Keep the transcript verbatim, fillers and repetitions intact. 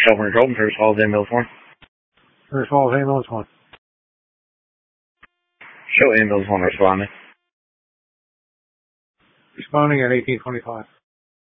Shelburne Control, First Falls Ambulance one. First Falls Ambulance one. Show Ambulance one responding. Responding at eighteen twenty-five.